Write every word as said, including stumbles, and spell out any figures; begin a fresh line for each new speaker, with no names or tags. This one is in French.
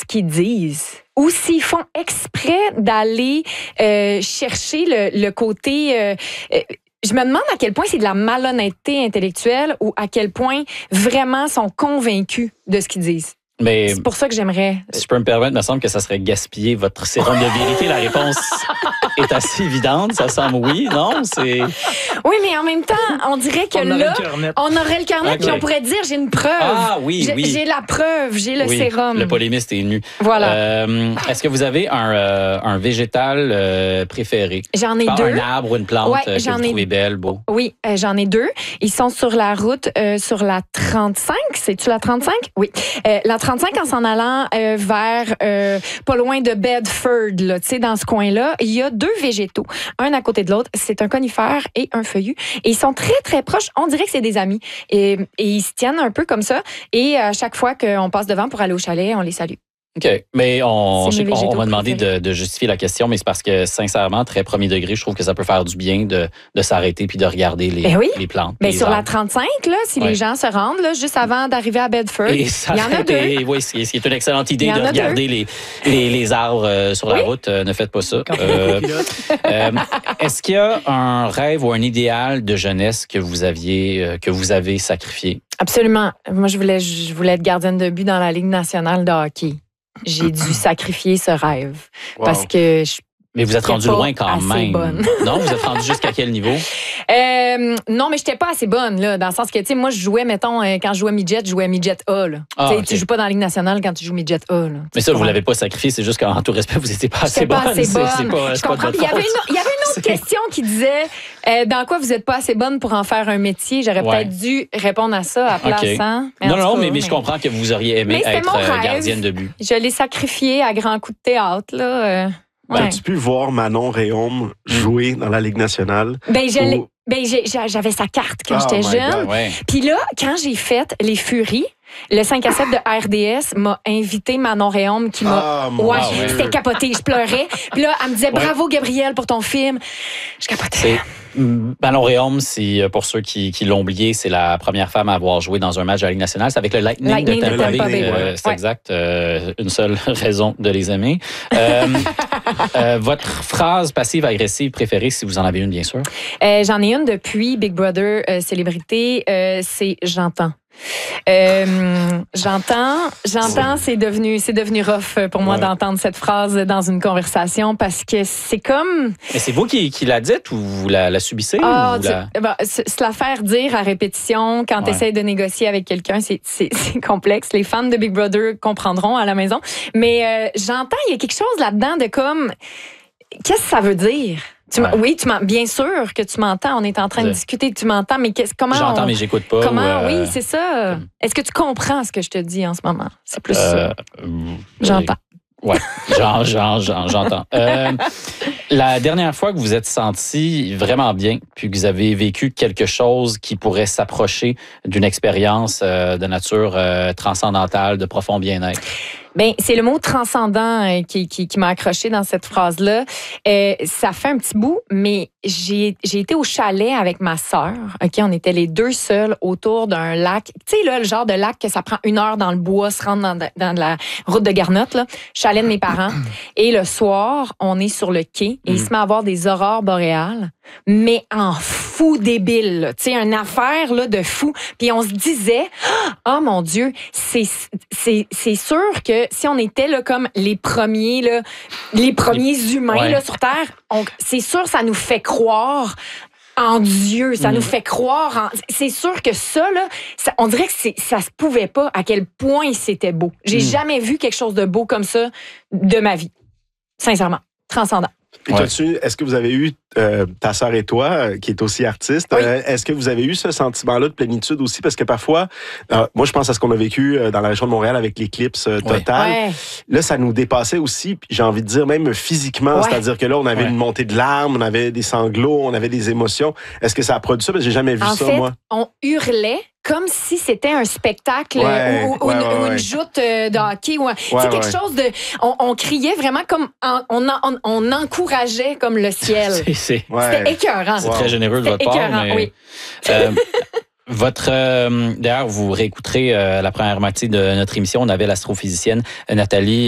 qu'ils disent ou s'ils font exprès d'aller euh, chercher le, le côté... Euh, euh, je me demande à quel point c'est de la malhonnêteté intellectuelle ou à quel point vraiment sont convaincus de ce qu'ils disent.
Mais
c'est pour ça que j'aimerais...
Si je peux me permettre, il me semble que ça serait gaspiller votre sérum de vérité. La réponse est assez évidente. Ça semble oui, non? C'est...
Oui, mais en même temps, on dirait que
on
là,
aurait
on aurait le carnet,
okay.
puis on pourrait dire, j'ai une preuve.
Ah oui,
j'ai,
oui.
J'ai la preuve, j'ai le
oui,
sérum.
Le polémiste est nu.
Voilà.
Euh, est-ce que vous avez un, euh, un végétal euh, préféré?
J'en ai
Pas
deux.
Un arbre ou une plante
ouais,
euh, que
j'en
vous
ai...
trouvez belle, beau?
Oui, euh, j'en ai deux. Ils sont sur la route, euh, sur la trente-cinq. C'est-tu la trente-cinq? Oui. Euh, la trente-cinq, en s'en allant Euh, vers euh, pas loin de Bedford, là, tu sais, dans ce coin-là, il y a deux végétaux, un à côté de l'autre. C'est un conifère et un feuillu. Et ils sont très, très proches. On dirait que c'est des amis. Et, et ils se tiennent un peu comme ça. Et à chaque fois qu'on passe devant pour aller au chalet, on les salue.
OK. Mais on,
C'est mes
on, on m'a demandé
préférés.
de, de justifier la question, mais c'est parce que, sincèrement, très premier degré, je trouve que ça peut faire du bien de, de s'arrêter puis de regarder les,
Ben oui.
les plantes.
Mais
les
sur
arbres.
la trente-cinq, là, si
Ouais.
les gens se rendent là, juste avant d'arriver à Bedford,
Et
il y en a deux.
Et, oui, c'est, c'est une excellente idée
Il y en
de
a
regarder les, les, les arbres euh, sur la
Oui.
route. Euh, ne faites pas ça.
Quand
Euh, euh, est-ce qu'il y a un rêve ou un idéal de jeunesse que vous aviez, euh, que vous avez sacrifié?
Absolument. Moi, je voulais, je voulais être gardienne de but dans la Ligue nationale de hockey. J'ai dû sacrifier ce rêve
Wow.
parce que je
Mais vous êtes
J'étais
rendu
pas
loin quand
assez
même.
bonne.
Non, vous êtes rendu jusqu'à quel niveau?
Euh, non, mais j'étais pas assez bonne, là, dans le sens que, tu sais, moi, je jouais, mettons, euh, quand je jouais midget, je jouais midget A, là.
Ah,
Tu sais,
ok.
tu joues pas dans la Ligue nationale quand tu joues midget A, là.
Mais ça, vous l'avez pas sacrifié, c'est juste qu'en tout respect, vous n'étiez pas assez
J'étais pas
bonne.
assez
C'est-
bonne.
c'est pas-
je
c'est pas de
comprends.
votre
Puis il y avait
faute.
une, il y avait une autre
C'est-
question qui disait euh, dans quoi vous êtes pas assez bonne pour en faire un métier. J'aurais
Ouais.
peut-être dû répondre à ça à place.
Ok.
Hein? Mais
Non,
en tout
non,
cas,
mais, mais je comprends que vous auriez aimé
Mais c'était
être
mon
euh,
rêve.
gardienne de but.
Je l'ai sacrifié à grands coups de théâtre, là. euh, ouais.
As-tu pu voir Manon Réaume jouer dans la Ligue nationale?
Ben, je l'ai-
Ou-
ben, j'ai- j'ai- j'avais sa carte quand
Oh
j'étais
my
jeune.
God.
Ouais.
Puis là, quand j'ai fait Les Furies, le cinq à sept de R D S m'a invité Manon Réaume qui m'a...
Ah, mon
ouais,
Dieu.
c'était capoté, je pleurais. Puis là, elle me disait « Bravo, Gabrielle, pour ton film. » Je capotais.
C'est Manon Réaume, c'est, pour ceux qui, qui l'ont oublié, c'est la première femme à avoir joué dans un match de la Ligue nationale. C'est avec le Lightning,
Lightning
de
de
Tampa
Tampa
Bay.
Bay,
Euh,
ouais.
c'est
Ouais.
exact. Euh, une seule raison de les aimer. Euh, euh, votre phrase passive-agressive préférée, si vous en avez une, bien sûr?
Euh, j'en ai une depuis Big Brother euh, Célébrité, euh, c'est « J'entends ». Euh, j'entends, j'entends, c'est devenu, c'est devenu rough pour moi
Ouais.
d'entendre cette phrase dans une conversation parce que c'est comme...
Mais c'est vous qui, qui la dites ou vous la, la subissez?
Ah,
ou
tu-
la...
ben, se se la faire dire à répétition quand
Ouais.
tu essaies de négocier avec quelqu'un, c'est, c'est, c'est complexe. Les fans de Big Brother comprendront à la maison. Mais euh, j'entends, il y a quelque chose là-dedans de comme... Qu'est-ce que ça veut dire? Tu m'en-
Ouais.
Oui, tu m'en- bien sûr que tu m'entends. On est en train de
Ouais.
discuter, tu m'entends, mais qu'est-ce- comment...
J'entends,
on-
mais j'écoute pas.
Comment?
ou, euh,
Oui, c'est ça.
comme-
Est-ce que tu comprends ce que je te dis en ce moment? C'est plus
euh,
ça.
euh,
J'entends.
Ouais, j'en- j'en- j'en- j'entends. Euh, la dernière fois que vous êtes senti vraiment bien, puis que vous avez vécu quelque chose qui pourrait s'approcher d'une expérience euh, de nature euh, transcendantale, de profond bien-être.
Ben, c'est le mot transcendant euh, qui, qui, qui m'a accroché dans cette phrase-là. Euh, ça fait un petit bout, mais j'ai, j'ai été au chalet avec ma sœur. OK, on était les deux seuls autour d'un lac. Tu sais, là, le genre de lac que ça prend une heure dans le bois, se rendre dans, dans la route de Garnotte, là. Chalet de mes parents. Et le soir, on est sur le quai et il se met à avoir des aurores boréales, mais en fou débile, là. Tu sais, une affaire, là, de fou. Puis on se disait, oh mon Dieu, c'est, c'est, c'est sûr que si on était là comme les premiers là, les premiers humains
ouais.
là sur Terre, on, c'est sûr ça nous fait croire en Dieu, ça
Mm.
nous fait croire en... C'est sûr que ça là, ça, on dirait que c'est, ça se pouvait pas à quel point c'était beau. J'ai
Mm.
jamais vu quelque chose de beau comme ça de ma vie. Sincèrement, transcendant.
Et
Ouais.
t'as-tu- est-ce que vous avez eu, euh, ta sœur et toi, euh, qui est aussi artiste,
Oui.
euh, est-ce que vous avez eu ce sentiment-là de plénitude aussi? Parce que parfois, euh, moi, je pense à ce qu'on a vécu euh, dans la région de Montréal avec l'éclipse euh,
Ouais.
totale.
Ouais.
Là, ça nous dépassait aussi, puis j'ai envie de dire même physiquement,
Ouais.
c'est-à-dire que là, on avait
Ouais.
une montée de larmes, on avait des sanglots, on avait des émotions. Est-ce que ça a produit ça? Parce que j'ai jamais vu
En
ça,
fait,
moi.
on hurlait comme si c'était un spectacle
Ouais,
euh, ou, ou
ouais,
une,
ouais,
ou une
ouais.
joute euh, de hockey. Ou un- tu sais,
Ouais,
quelque
ouais.
chose de... On, on criait vraiment comme... en- on, en- on, on encourageait comme le ciel.
C'est, c'est,
Ouais.
C'était écœurant.
c'est
Wow.
très généreux de
C'était
votre part.
écœurant,
mais,
oui.
euh, votre, euh, d'ailleurs, vous réécouterez euh, la première moitié de notre émission. On avait l'astrophysicienne Nathalie